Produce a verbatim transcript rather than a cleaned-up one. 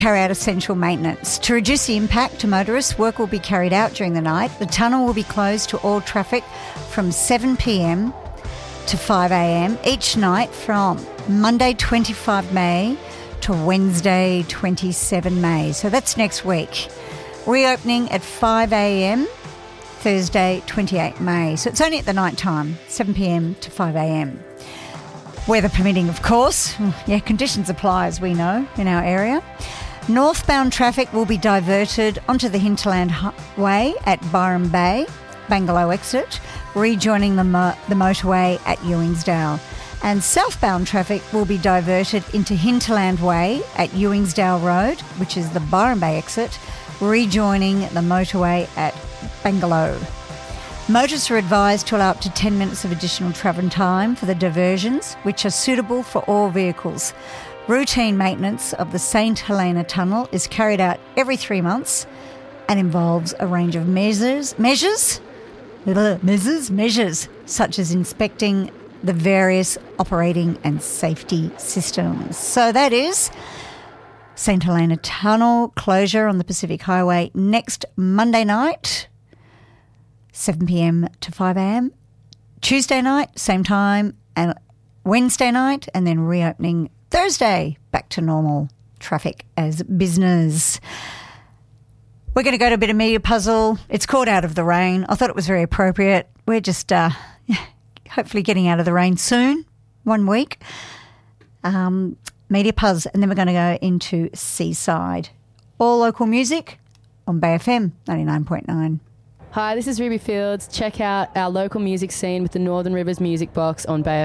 carry out essential maintenance. To reduce the impact to motorists, work will be carried out during the night. The tunnel will be closed to all traffic from seven p m to five a m each night from Monday twenty-fifth of May to Wednesday twenty-seventh of May. So that's next week. Reopening at five a m Thursday twenty-eighth of May. So it's only at the night time, seven p m to five a m Weather permitting, of course. Yeah, conditions apply, as we know, in our area. Northbound traffic will be diverted onto the Hinterland Way at Byron Bay, Bangalow exit, rejoining the, mo- the motorway at Ewingsdale. And southbound traffic will be diverted into Hinterland Way at Ewingsdale Road, which is the Byron Bay exit, rejoining the motorway at Bangalow. Motorists are advised to allow up to ten minutes of additional travel time for the diversions, which are suitable for all vehicles. Routine maintenance of the Saint Helena Tunnel is carried out every three months and involves a range of measures, measures, measures, measures, such as inspecting the various operating and safety systems. So that is Saint Helena Tunnel closure on the Pacific Highway next Monday night, seven p m to five a m Tuesday night, same time, and Wednesday night, and then reopening Thursday, back to normal traffic as business. We're going to go to a bit of media puzzle. It's called Out of the Rain. I thought it was very appropriate. We're just uh, hopefully getting out of the rain soon, one week. Um, media puzzle, and then we're going to go into Seaside. All local music on Bay F M ninety-nine point nine. Hi, this is Ruby Fields. Check out our local music scene with the Northern Rivers Music Box on Bay